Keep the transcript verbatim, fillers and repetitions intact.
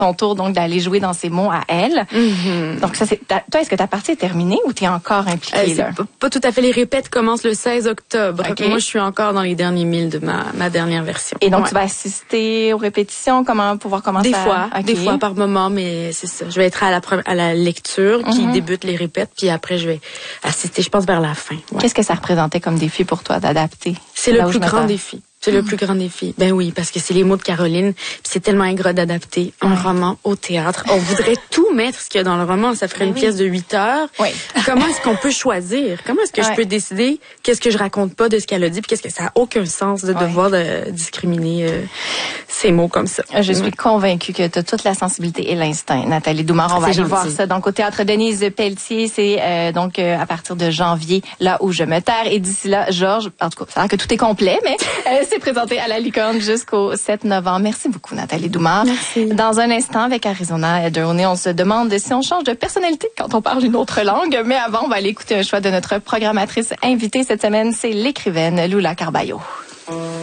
ton tour donc d'aller jouer dans ces mots à elle. Mm-hmm. Donc ça, c'est ta, toi, est-ce que ta partie est terminée ou t'es encore impliquée euh, là? Pas, pas tout à fait. Les répètes commencent le seize octobre. Okay. Moi, je suis encore dans les derniers milles de ma, ma dernière version. Et donc, ouais. tu vas assister aux répétitions, comment pouvoir commencer Des à... fois, okay. des fois par moment, mais c'est ça. Je vais être à la, à la lecture qui mm-hmm. débute les répètes, puis après, je vais assister, je pense, vers la fin. Ouais. Qu'est-ce que ça représentait comme défi pour toi d'adapter? C'est le plus grand défi. C'est mmh. le plus grand défi. Ben oui, parce que c'est les mots de Caroline, puis c'est tellement ingrat d'adapter un ouais. roman au théâtre. On voudrait tout mettre ce qu'il y a dans le roman. Ça ferait oui. une pièce de huit heures. Oui. Comment est-ce qu'on peut choisir? Comment est-ce que ouais. je peux décider qu'est-ce que je raconte pas de ce qu'elle a dit, puis qu'est-ce que ça a aucun sens de ouais. devoir de discriminer euh, ces mots comme ça. Je suis mmh. convaincue que tu as toute la sensibilité et l'instinct, Nathalie Doumare. On va aller gentil. voir ça. Donc, au Théâtre Denise Pelletier, c'est euh, donc euh, à partir de janvier, là où je me terre. Et d'ici là, Georges, en tout cas, ça a l'air que tout est complet, mais euh, c'est présenté à la Licorne jusqu'au sept novembre. Merci beaucoup, Nathalie Doumare. Merci. Dans un instant, avec Arizona Droney, on se demande si on change de personnalité quand on parle une autre langue. Mais avant, on va aller écouter un choix de notre programmatrice invitée cette semaine. C'est l'écrivaine Lula Carballo.